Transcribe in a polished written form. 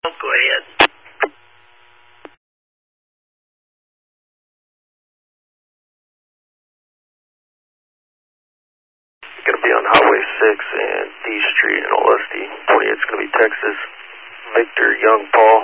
Go ahead. Going to be on Highway 6 and D Street in Olustee. 28's going to be Texas. Victor, Young, Paul.